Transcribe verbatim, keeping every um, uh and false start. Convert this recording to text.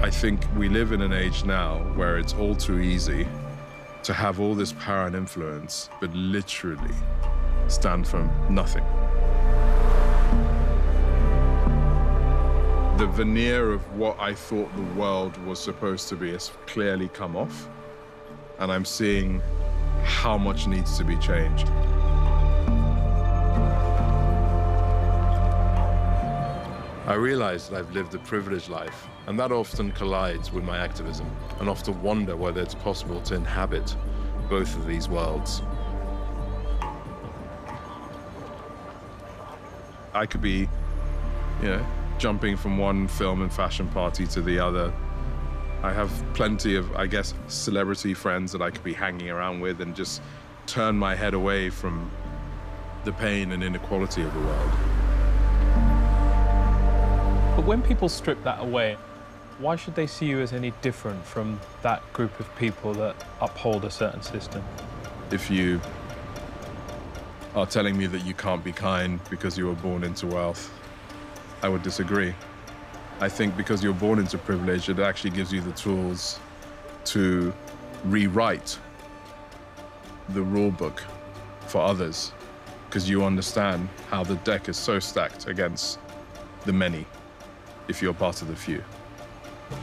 I think we live in an age now where it's all too easy to have all this power and influence, but literally stand for nothing. The veneer of what I thought the world was supposed to be has clearly come off, and I'm seeing how much needs to be changed. I realize that I've lived a privileged life, and that often collides with my activism, and often wonder whether it's possible to inhabit both of these worlds. I could be, you know, jumping from one film and fashion party to the other. I have plenty of, I guess, celebrity friends that I could be hanging around with and just turn my head away from the pain and inequality of the world. But when people strip that away, why should they see you as any different from that group of people that uphold a certain system? If you are telling me that you can't be kind because you were born into wealth, I would disagree. I think because you're born into privilege, it actually gives you the tools to rewrite the rule book for others, because you understand how the deck is so stacked against the many if you're part of the few.